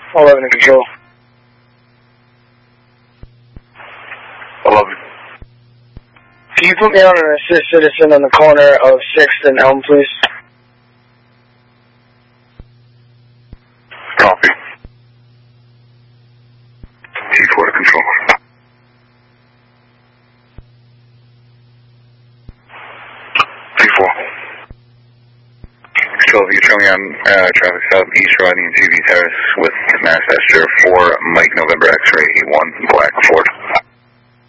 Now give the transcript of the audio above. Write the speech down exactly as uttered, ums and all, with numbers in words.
eleven in control. eleven. Can you put me on an assist citizen on the corner of sixth and Elm, please? Copy. T four to control. T four. Control, if you show me on uh, traffic south East Rodney and T V Terrace with Mass Esther four, Mike November X-ray one, Black Ford.